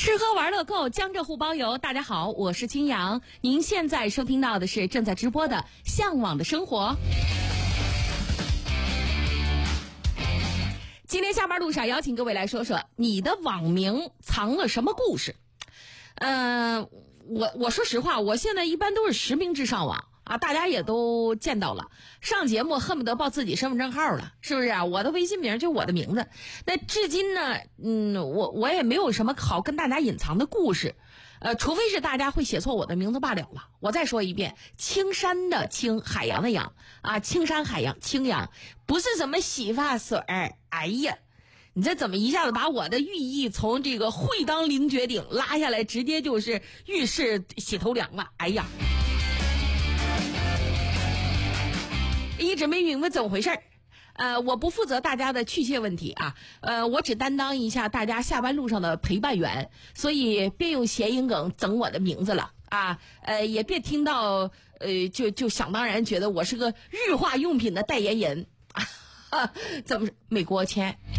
吃喝玩乐购，江浙沪包邮。大家好，我是青阳，您现在收听到的是正在直播的《向往的生活》。今天下班路上邀请各位来说说你的网名藏了什么故事。我说实话，我现在一般都是实名制上网啊，大家也都见到了，上节目恨不得报自己身份证号了，是不是啊？我的微信名就我的名字。那至今呢，我也没有什么好跟大家隐藏的故事，除非是大家会写错我的名字罢了了。我再说一遍，青山的青，海洋的洋啊，青山海洋，青阳，不是什么洗发水儿。哎呀，你这怎么一下子把我的寓意从这个会当凌绝顶拉下来，直接就是浴室洗头凉了？哎呀，一直没明白怎么回事我不负责大家的确切问题啊，我只担当一下大家下班路上的陪伴员，所以别用谐音梗整我的名字了啊，也别听到就想当然觉得我是个日化用品的代言人啊，怎么美国签？